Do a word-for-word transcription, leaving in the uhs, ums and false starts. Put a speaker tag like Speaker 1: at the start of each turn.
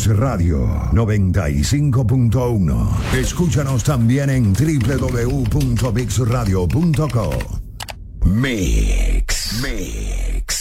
Speaker 1: Radio noventa y cinco punto uno. Escúchanos también en doble u doble u doble u punto mix radio punto co. Mix. Mix.